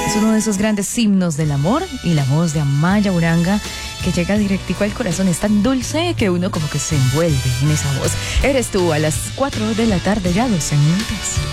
Es uno de esos grandes himnos del amor y la voz de Amaya Uranga que llega directico al corazón. Es tan dulce que uno como que se envuelve en esa voz. Eres tú a las 4 de la tarde, ya 12 minutos.